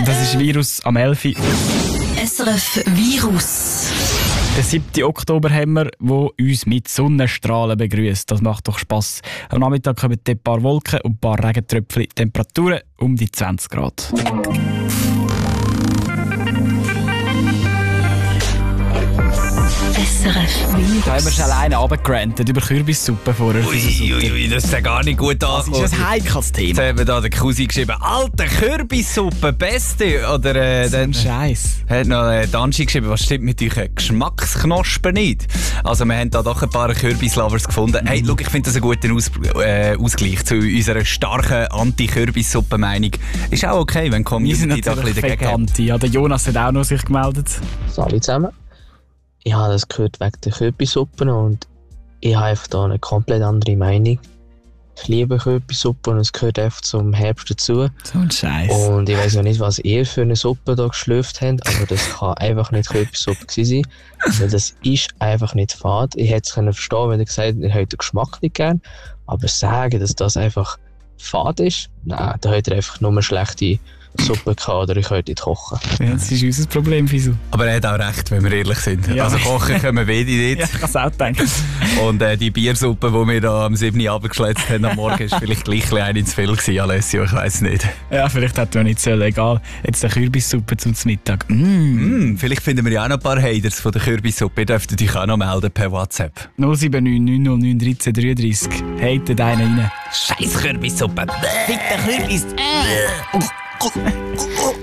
Das ist Virus am 11. SRF Virus. Den 7. Oktober haben wir, der uns mit Sonnenstrahlen begrüßt. Das macht doch Spass. Am Nachmittag kommen ein paar Wolken und ein paar Regentröpfchen. Temperaturen um die 20 Grad. SRF Virus. Da haben wir schon alleine runtergerantet über Kürbissuppe vorher. Ui, das ist ja gar nicht gut angekommen. Das ist ein heikles Thema. Jetzt haben wir da der Cousin geschrieben, Alter, Kürbissuppe, beste. Oder dann Scheiß. hat noch Danji geschrieben, was stimmt mit euren Geschmacksknospen nicht? Also wir haben da doch ein paar Kürbislovers gefunden. Hey, schau, ich finde das einen guten Ausgleich zu unserer starken Anti-Kürbissuppe-Meinung. Ist auch okay, wenn Community da ein bisschen dagegen Veganti. Ja, der Jonas hat auch noch sich gemeldet. Salut zusammen. Ich habe das gehört wegen der Kürbissuppen und ich habe einfach da eine komplett andere Meinung. Ich liebe Kürbissuppe und es gehört einfach zum Herbst dazu. So ein Scheiß. Und ich weiss noch nicht, was ihr für eine Suppe da geschlürft habt, aber das kann einfach nicht Kürbissuppe gewesen sein. Weil das ist einfach nicht fad. Ich hätte es verstehen, wenn ihr gesagt hättet, ihr habt den Geschmack nicht gern. Aber sagen, dass das einfach fad ist, nein, da habt ihr einfach nur schlechte Suppe gehabt oder ich könnte nicht kochen. Ja, das ist unser Problem, Fisu. Aber er hat auch recht, wenn wir ehrlich sind. Ja. Also kochen können wir wenig nicht. Ja, ich kann es auch denken. Und die Biersuppe, die wir da am 7. Abend geschletzt haben am Morgen, ist vielleicht gleich eine zu viel gewesen, Alessio, ich weiss nicht. Ja, vielleicht hat er nicht so egal. Jetzt eine Kürbissuppe zum Mittag. Vielleicht finden wir ja auch noch ein paar Haters von der Kürbissuppe. Ihr dürft euch auch noch melden per WhatsApp. 079 909 1333. Hatet einen rein. Scheiß Kürbissuppe! Fick den Kürbis!